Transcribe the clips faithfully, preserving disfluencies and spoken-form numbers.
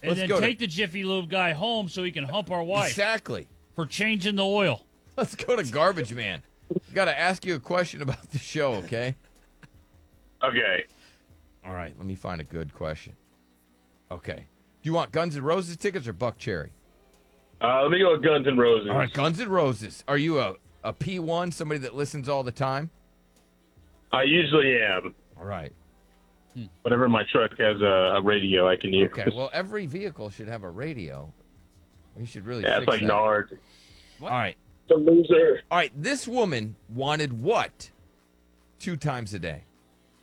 And Let's then go take to, the Jiffy Lube guy home so he can hump our wife exactly. for changing the oil. Let's go to Garbage Man. Got to ask you a question about the show, okay? Okay. All right, let me find a good question. Okay. Do you want Guns N' Roses tickets or Buck Cherry? Uh, let me go with Guns N' Roses. All right, Guns N' Roses. Are you a, a P one, somebody that listens all the time? I usually am. All right. Whenever my truck has a, a radio, I can use. Okay, well, every vehicle should have a radio. We should really Yeah, fix it's like that. Nard. All right. The loser. All right, this woman wanted what two times a day?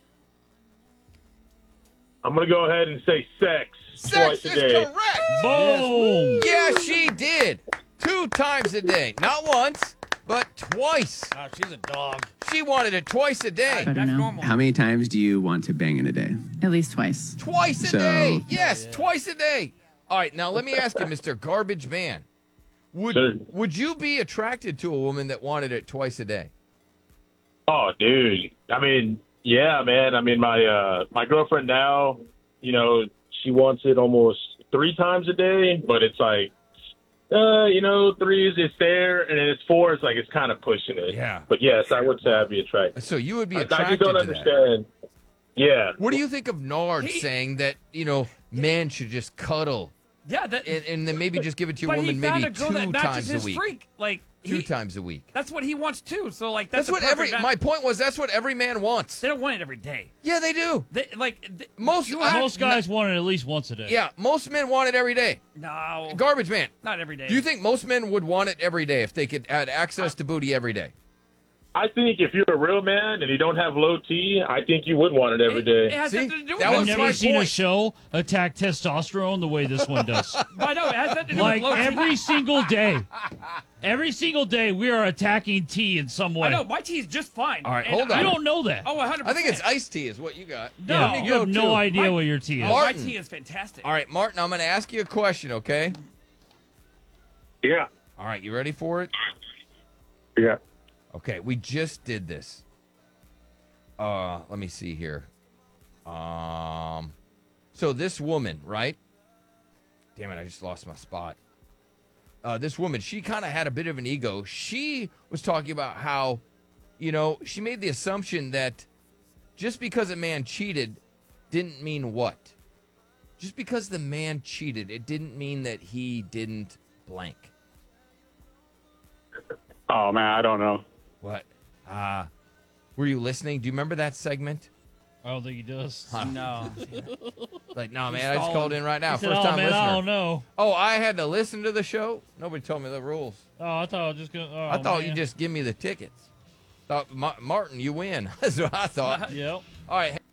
I'm going to go ahead and say sex. Sex twice a is day. correct. Boom! Yeah, she did. Two times a day. Not once, but twice. Oh, she's a dog. She wanted it twice a day. I don't That's know. normal. How many times do you want to bang in a day? At least twice. Twice a So- day. Yes, twice a day. All right, now let me ask you, Mister Garbage Man. Would Sure. would you be attracted to a woman that wanted it twice a day? Oh, dude. I mean, yeah, man. I mean, my uh, my girlfriend now, you know, she wants it almost three times a day, but it's like, uh, you know, three is it's there, and then it's four. It's like it's kind of pushing it. Yeah. But yes, I would say I'd be attracted. So you would be I, I attracted just don't to understand. Yeah. that. What do you think of Nard He- saying that, you know, men should just cuddle Yeah, that. and, and then maybe just give it to a but he woman found maybe a girl two that matches times a his week? freak. Like Two he, times a week. That's what he wants too. So like that's, That's what a perfect every. match. My point was that's what every man wants. They don't want it every day. Yeah, they do. They like they, Most you I- have- Most guys want it at least once a day. Yeah, most men want it every day. No, Garbage Man. not every day. Do you think most men would want it every day if they could had access to booty every day? I think if you're a real man and you don't have low T, I think you would want it every It day. has See? nothing to do with That I've was never my seen a point. show attack testosterone the way this one does. I know it has nothing to do Like with low T. every single day. Every single day we are attacking T in some way. I know my T is just fine. All right, And hold I on. You don't know that. Oh, one hundred I percent. think it's iced tea is what you got. No. yeah, Let me you have go no to- idea My- what your T is. Oh, my Martin. T is fantastic. All right, Martin, I'm going to ask you a question, okay? Yeah. All right, you ready for it? Yeah. Okay, we just did this. Uh, let me see here. Um, so this woman, right? Damn it, I just lost my spot. Uh, this woman, she kind of had a bit of an ego. She was talking about how, you know, she made the assumption that just because a man cheated didn't mean what? Just because the man cheated, it didn't mean that he didn't blank. Oh, man, I don't know. What? Uh, were you listening? Do you remember that segment? I don't think he does. No. Like, no, man, I just called in right now. He said, First oh, time man, I listener. don't know. Oh, I had to listen to the show? Nobody told me the rules. Oh, I thought I was just going to. Oh, I thought man. you just give me the tickets. Thought, Ma- Martin, you win. That's what I thought. Yep. All right.